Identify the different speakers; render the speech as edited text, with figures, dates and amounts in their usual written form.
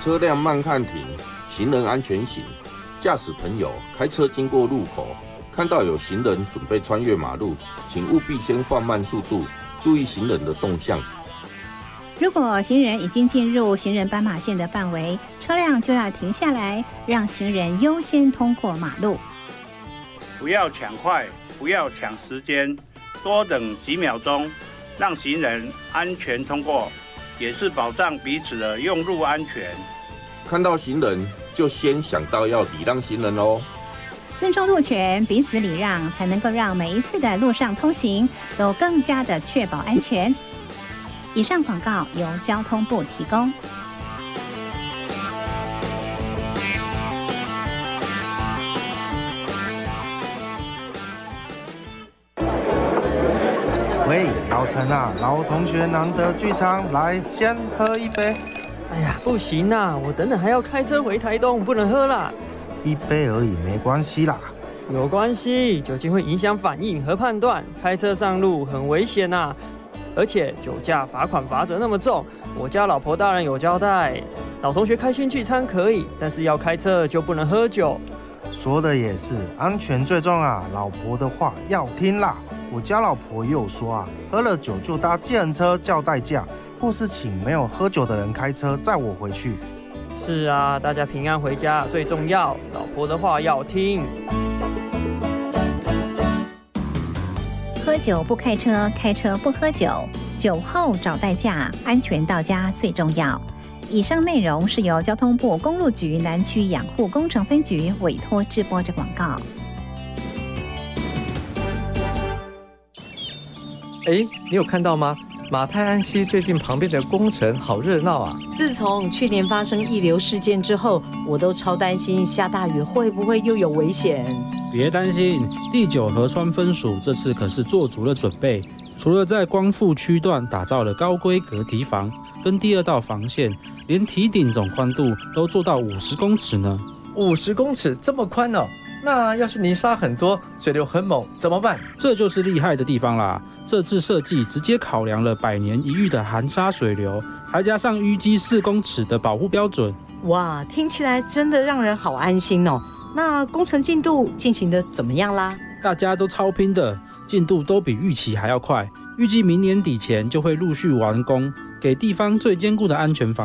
Speaker 1: 车辆慢看停，行人安全行。驾驶朋友开车经过路口，看到有行人准备穿越马路，请务必先放慢速度，注意行人的动向。
Speaker 2: 如果行人已经进入行人斑马线的范围，车辆就要停下来，让行人优先通过马路。
Speaker 3: 不要抢快，不要抢时间，多等几秒钟，让行人安全通过，也是保障彼此的用路安全。
Speaker 1: 看到行人就先想到要礼让行人哦。
Speaker 2: 尊重路权，彼此礼让，才能够让每一次的路上通行都更加的确保安全。以上广告由交通部提供。
Speaker 4: 喂，老陈啊，老同学难得聚餐，来先喝一杯。
Speaker 5: 哎呀，不行啦，我等等还要开车回台东，不能喝啦。
Speaker 4: 一杯而已，没关系啦。
Speaker 5: 有关系，酒精会影响反应和判断，开车上路很危险呐。而且酒驾罚款罚则那么重，我家老婆大人有交代，老同学开心聚餐可以，但是要开车就不能喝酒。
Speaker 4: 说的也是，安全最重啊，老婆的话要听啦。我家老婆也有说啊，喝了酒就搭计程车叫代驾，或是请没有喝酒的人开车载我回去。
Speaker 5: 是啊，大家平安回家最重要，老婆的话要听。
Speaker 2: 喝酒不开车，开车不喝酒，酒后找代驾，安全到家最重要。以上内容是由交通部公路局南区养护工程分局委托制播的广告。
Speaker 6: 你有看到吗？马太安溪最近旁边的工程好热闹啊！
Speaker 7: 自从去年发生溢流事件之后，我都超担心下大雨会不会又有危险。
Speaker 8: 别担心，第9河川分署这次可是做足了准备，除了在光复区段打造了高规格堤防跟第2道防线，连堤顶总宽度都做到50公尺呢。
Speaker 6: 50公尺这么宽哦？那要是泥沙很多，水流很猛怎么办？
Speaker 8: 这就是厉害的地方啦！这次设计直接考量了100年一遇的含沙水流，还加上淤积4公尺的保护标准。
Speaker 7: 哇，听起来真的让人好安心哦。那工程进度进行的怎么样啦？
Speaker 8: 大家都超拼的，进度都比预期还要快，预计明年底前就会陆续完工，给地方最坚固的安全防